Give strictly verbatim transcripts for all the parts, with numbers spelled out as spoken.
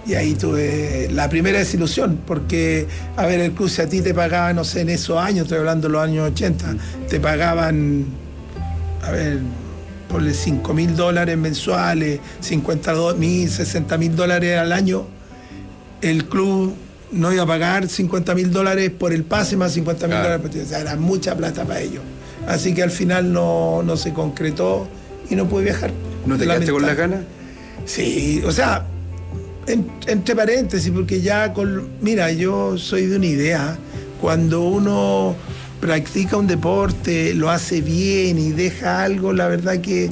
Y ahí tuve la primera desilusión, porque, a ver, el club, si a ti te pagaban, no sé, en esos años, estoy hablando de los años ochenta, te pagaban, a ver, por cinco mil dólares mensuales, cincuenta y dos mil, sesenta mil dólares al año, el club no iba a pagar cincuenta mil dólares por el pase más cincuenta mil claro. dólares, o sea, era mucha plata para ellos. Así que al final no, no se concretó y no pude viajar. ¿No te quedaste con las ganas? Sí, o sea, en, entre paréntesis, porque ya con... Mira, yo soy de una idea, cuando uno practica un deporte, lo hace bien y deja algo, la verdad que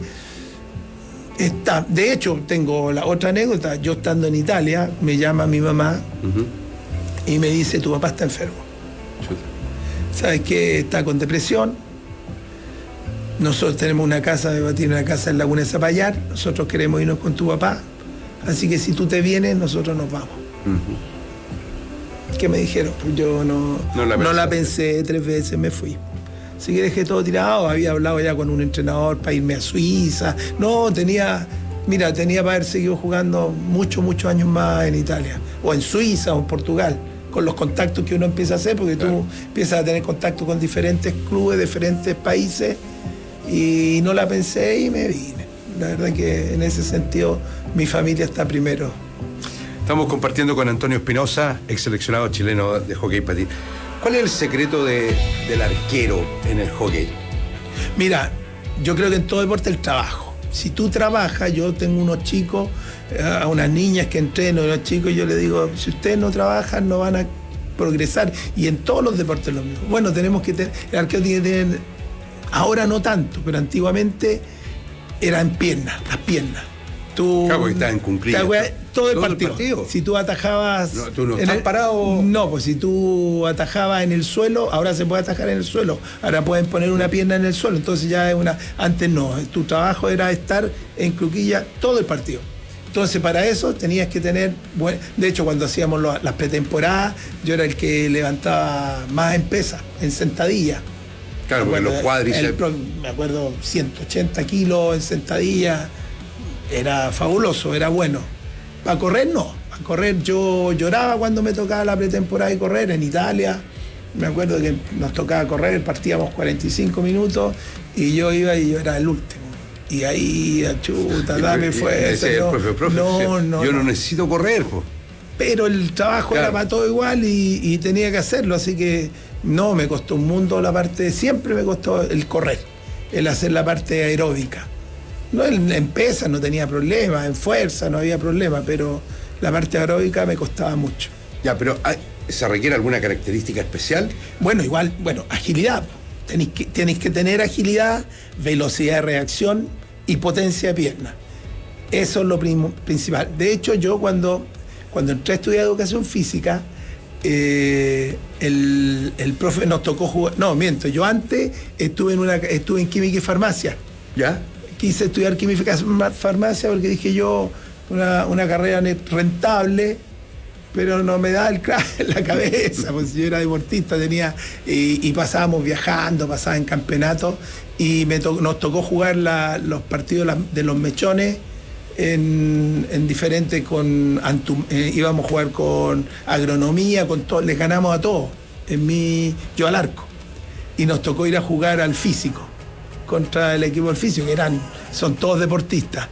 está... De hecho, tengo la otra anécdota, yo estando en Italia, me llama mi mamá uh-huh. y me dice, tu papá está enfermo. Chuta. ¿Sabes qué? Está con depresión. Nosotros tenemos una casa, tiene una casa en Laguna de Zapallar, nosotros queremos irnos con tu papá, así que si tú te vienes, nosotros nos vamos. Uh-huh. ¿Qué me dijeron? Pues yo no, no, la, no la pensé, tres veces me fui. Así que dejé todo tirado, había hablado ya con un entrenador para irme a Suiza. No, tenía, mira, tenía para haber seguido jugando muchos, muchos años más en Italia, o en Suiza, o en Portugal, con los contactos que uno empieza a hacer, porque claro. tú empiezas a tener contacto con diferentes clubes, diferentes países, y no la pensé y me vine. La verdad que en ese sentido mi familia está primero. Estamos compartiendo con Antonio Espinosa, ex seleccionado chileno de hockey patín. ¿Cuál es el secreto de, del arquero en el hockey? Mira, yo creo que en todo deporte el trabajo. Si tú trabajas, yo tengo unos chicos, a unas niñas que entreno, unos chicos, yo les digo, si ustedes no trabajan no van a progresar. Y en todos los deportes lo mismo. Bueno, tenemos que tener, el arquero tiene que tener, ahora no tanto, pero antiguamente eran piernas, las piernas. Tú, claro, porque estás en cumplir. Todo el partido. partido. Si tú atajabas. No, tú no estás el, parado. No, pues si tú atajabas en el suelo, ahora se puede atajar en el suelo. Ahora pueden poner una pierna en el suelo. Entonces ya es una. Antes no. Tu trabajo era estar en cruquilla todo el partido. Entonces para eso tenías que tener. Buen... De hecho, cuando hacíamos lo, las pretemporadas, yo era el que levantaba más en pesa, en sentadilla. Claro, porque los cuádriceps. Me acuerdo, ciento ochenta kilos en sentadilla. Era fabuloso, era bueno. Para correr no, para correr yo lloraba cuando me tocaba la pretemporada de correr en Italia. Me acuerdo que nos tocaba correr, partíamos cuarenta y cinco minutos y yo iba y yo era el último. Y ahí, chuta, dame fuerza. No, profe, profe, no, no, yo no, no necesito correr. Po. Pero el trabajo claro. era para todo igual y, y tenía que hacerlo, así que no, me costó un mundo la parte, siempre me costó el correr, el hacer la parte aeróbica. No, en, en pesa no tenía problema, en fuerza no había problema, pero la parte aeróbica me costaba mucho. Ya, pero ¿se requiere alguna característica especial? Bueno, igual, bueno, agilidad. Tenéis que, tenéis que tener agilidad, velocidad de reacción y potencia de pierna. Eso es lo prim- principal. De hecho, yo cuando, cuando entré a estudiar educación física, eh, el, el profe nos tocó jugar. No, miento, yo antes estuve en, una, estuve en química y farmacia. ¿Ya? Quise estudiar química y farmacia porque dije yo, una, una carrera rentable, pero no me da el crack en la cabeza, pues yo era deportista, tenía, y, y pasábamos viajando, pasaba en campeonatos, y me to, nos tocó jugar la, los partidos de los mechones en, en diferentes, con Antum, eh, íbamos a jugar con agronomía, con todo, les ganamos a todos, en mi, yo al arco, y nos tocó ir a jugar al físico contra el equipo del físico, que eran, son todos deportistas.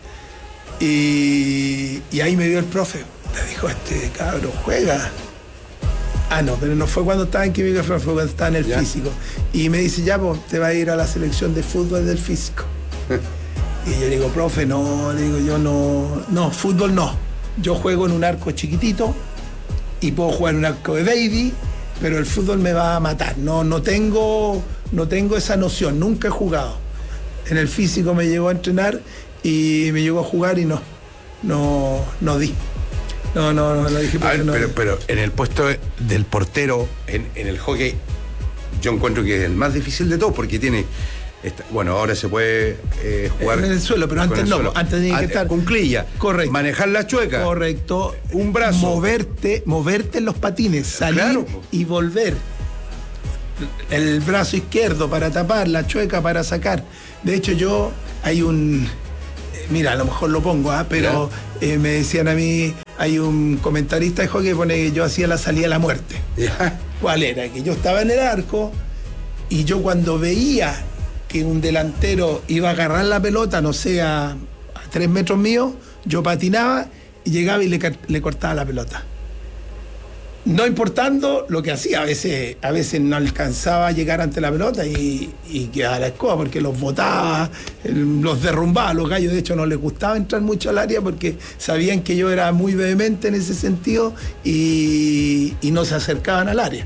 Y, y ahí me vio el profe, me dijo, este cabrón juega. Ah, no, pero no fue cuando estaba en química, fue cuando estaba en el ya. físico. Y me dice, ya, pues, te va a ir a la selección de fútbol del físico. Y yo le digo, profe, no, le digo, yo no, no, fútbol no. Yo juego en un arco chiquitito y puedo jugar en un arco de baby, pero el fútbol me va a matar. No, no tengo, no tengo esa noción, nunca he jugado. En el físico me llegó a entrenar y me llegó a jugar y no, no, no di. No, no, no, no dije. A ver, no pero, di. pero en el puesto del portero, en, en el hockey, yo encuentro que es el más difícil de todo porque tiene, esta, bueno, ahora se puede eh, jugar en el suelo, pero antes no, suelo. antes tenía que estar con clilla, correcto, manejar la chueca, correcto, un brazo, moverte, moverte en los patines, salir claro. y volver. El brazo izquierdo para tapar, la chueca para sacar. De hecho, yo hay un, mira, a lo mejor lo pongo, ¿eh? pero eh, me decían a mí, hay un comentarista de hockey que pone que yo hacía la salida a la muerte. Ya. ¿Cuál era? Que yo estaba en el arco y yo cuando veía que un delantero iba a agarrar la pelota, no sé, a, a tres metros míos, yo patinaba y llegaba y le, le cortaba la pelota. No importando lo que hacía, a veces, a veces no alcanzaba a llegar ante la pelota y, y quedaba a la escoba porque los botaba, los derrumbaba. A los gallos, de hecho, no les gustaba entrar mucho al área porque sabían que yo era muy vehemente en ese sentido y, y no se acercaban al área.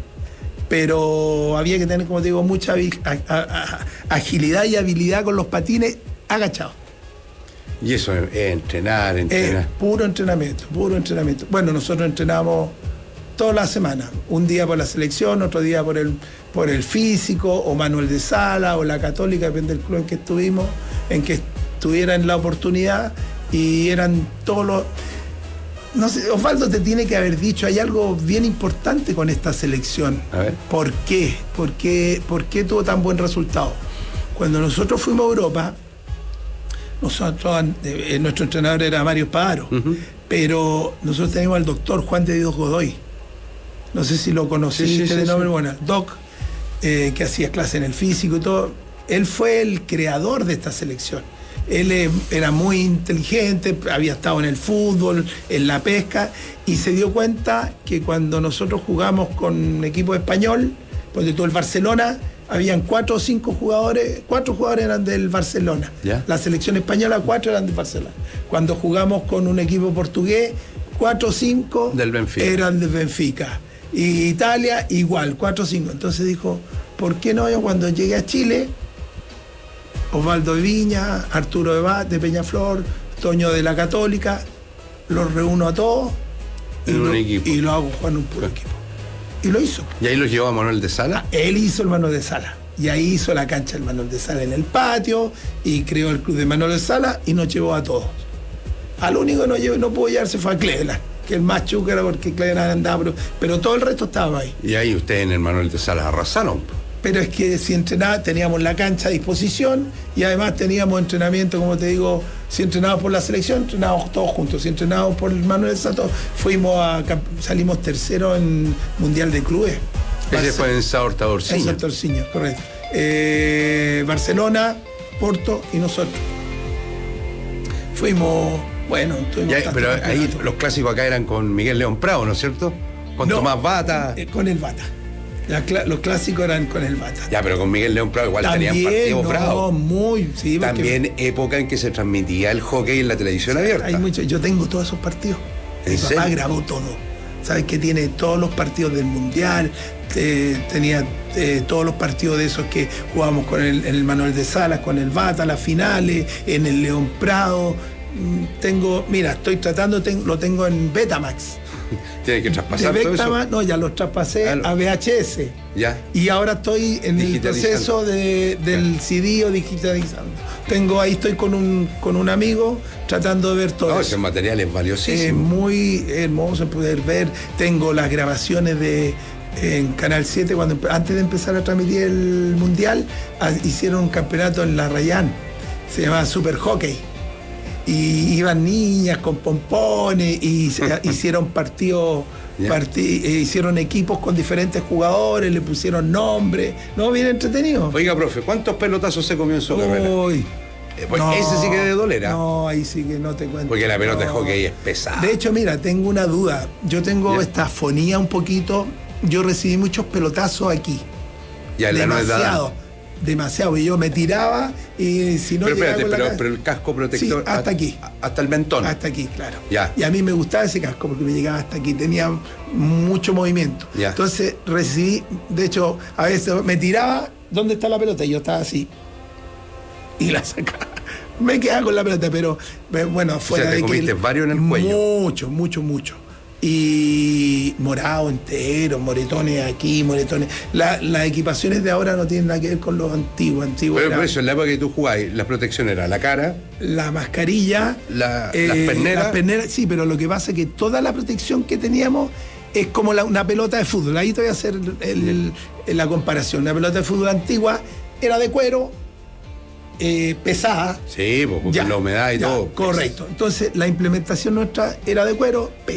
Pero había que tener, como te digo, mucha agilidad y habilidad con los patines agachados. Y eso es, es entrenar, entrenar. Es puro entrenamiento, puro entrenamiento. Bueno, nosotros entrenamos toda la semana, un día por la selección, otro día por el, por el físico, o Manuel de Sala, o la Católica, depende del club en que estuvimos, en que estuvieran la oportunidad, y eran todos los... No sé, Osvaldo te tiene que haber dicho, hay algo bien importante con esta selección. A ver. ¿Por qué? ¿Por qué, por qué tuvo tan buen resultado? Cuando nosotros fuimos a Europa, nosotros, eh, nuestro entrenador era Mario Padaro, uh-huh. pero nosotros teníamos al doctor Juan de Dios Godoy. No sé si lo conociste sí, sí, de nombre, sí. Bueno, Doc, eh, que hacía clase en el físico y todo. Él fue el creador de esta selección. Él eh, era muy inteligente, había estado en el fútbol, en la pesca, y se dio cuenta que cuando nosotros jugamos con un equipo español, pues de todo el Barcelona, habían cuatro o cinco jugadores, cuatro jugadores eran del Barcelona. ¿Ya? La selección española, cuatro eran del Barcelona. Cuando jugamos con un equipo portugués, cuatro o cinco del Benfica. Eran del Benfica. Y Italia igual, cuatro o cinco. Entonces dijo, ¿por qué no yo cuando llegué a Chile, Osvaldo de Viña, Arturo de, ba, de Peñaflor, Toño de la Católica, los reúno a todos y, en un lo, equipo. y lo hago jugar en un puro equipo? Y lo hizo. ¿Y ahí los llevó a Manuel de Sala? Él hizo el Manuel de Sala. Y ahí hizo la cancha del Manuel de Sala en el patio y creó el club de Manuel de Sala y nos llevó a todos. Al único que no, llevó, no pudo llevarse fue a Cleveland, que el más chuco era porque Cleveland andaba, pero, pero todo el resto estaba ahí. Y ahí ustedes en el Manuel de Sala arrasaron. Pero es que si entrenaba, teníamos la cancha a disposición y además teníamos entrenamiento, como te digo, si entrenábamos por la selección, entrenábamos todos juntos. Si entrenábamos por el Manuel de Sala, fuimos a, salimos tercero en Mundial de Clubes. Ese fue en Horta Orsiño. En Horta Orsiño, correcto. Eh, Barcelona, Porto y nosotros. Fuimos, bueno, ya, pero ahí los clásicos acá eran con Miguel León Prado, ¿no es cierto? Con no, Tomás Bata. Eh, con el Bata. La, los clásicos eran con el Bata. Ya, pero con Miguel León Prado igual también, tenían partidos no, bravos. muy, sí. También porque... época en que se transmitía el hockey en la televisión sí, abierta. Hay mucho, yo tengo todos esos partidos. Mi papá serio? grabó todo. Sabes que tiene todos los partidos del Mundial, eh, tenía eh, todos los partidos de esos que jugábamos con el, el Manuel de Salas, con el Bata, las finales, en el León Prado. Tengo, mira, estoy tratando, ten, lo tengo en Betamax. Tiene que traspasar todo Betamax, eso. No, ya los traspasé ah, a V H S. Ya. Y ahora estoy en el proceso de, del ya. C D o digitalizando. Tengo ahí, estoy con un con un amigo tratando de ver todo. No, eso. Ese material es valiosísimo. Es muy hermoso poder ver. Tengo las grabaciones de en Canal siete cuando antes de empezar a transmitir el Mundial, a, hicieron un campeonato en la Rayán. Se llamaba Super Hockey. Y iban niñas con pompones y se, hicieron partidos, yeah. partid, eh, hicieron equipos con diferentes jugadores, le pusieron nombres, no, bien entretenido. Oiga, profe, ¿cuántos pelotazos se comió en su carrera? Uy, eh, pues no, ese sí que de dolera. No, ahí sí que no te cuento. Porque la pelota no. de hockey es pesada. De hecho, mira, tengo una duda. Yo tengo yeah. esta afonía un poquito. Yo recibí muchos pelotazos aquí. Ya, demasiado. La demasiado, y yo me tiraba y si no pero, llegaba espérate, con pero, la... pero el casco protector sí, hasta aquí, hasta el mentón, hasta aquí, claro, ya. Y a mí me gustaba ese casco porque me llegaba hasta aquí, tenía mucho movimiento, ya. Entonces recibí, de hecho a veces me tiraba, ¿dónde está la pelota? Y yo estaba así y la sacaba, me quedaba con la pelota, pero bueno, fuera o sea, te de comiste que varios en el cuello, mucho, mucho, mucho. Y morado entero, moretones aquí, moretones. La, las equipaciones de ahora no tienen nada que ver con los antiguos. antiguos pero era, por eso, en la época que tú jugabas, la protección era la cara, la mascarilla, la, eh, las perneras. Las perneras. Sí, pero lo que pasa es que toda la protección que teníamos es como la, una pelota de fútbol. Ahí te voy a hacer el, el, el, la comparación. Una pelota de fútbol antigua era de cuero, eh, pesada. Sí, porque ya, la humedad y ya, todo. Correcto. Entonces, la implementación nuestra era de cuero,